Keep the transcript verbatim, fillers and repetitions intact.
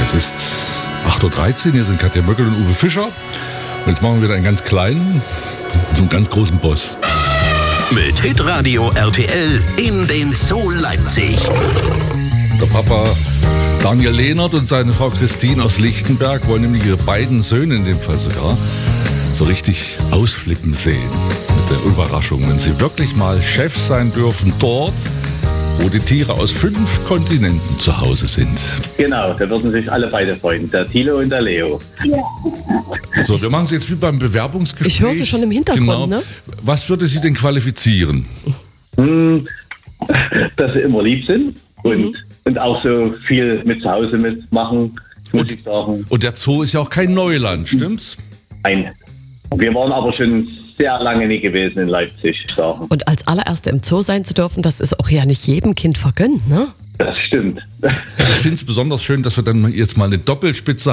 Es ist acht Uhr dreizehn, hier sind Katja Möckel und Uwe Fischer. Und jetzt machen wir wieder einen ganz kleinen zum ganz großen Boss. Mit Hitradio R T L in den Zoo Leipzig. Der Papa Daniel Lehnert und seine Frau Christine aus Lichtenberg wollen nämlich ihre beiden Söhne in dem Fall sogar so richtig ausflippen sehen. Mit der Überraschung, wenn sie wirklich mal Chefs sein dürfen dort, wo die Tiere aus fünf Kontinenten zu Hause sind. Genau, da würden sich alle beide freuen, der Thilo und der Leo. Ja. So, wir machen es jetzt wie beim Bewerbungsgespräch. Ich höre sie schon im Hintergrund, genau. Ne? Was würde Sie denn qualifizieren? Hm, dass sie immer lieb sind und, mhm. und auch so viel mit zu Hause mitmachen, muss und, ich sagen. Und der Zoo ist ja auch kein Neuland, stimmt's? Nein. Wir waren aber schon sehr lange nie gewesen in Leipzig. Sagen. Und als allererste im Zoo sein zu dürfen, das ist auch ja nicht jedem Kind vergönnt, ne? Das stimmt. Ich finde es besonders schön, dass wir dann jetzt mal eine Doppelspitze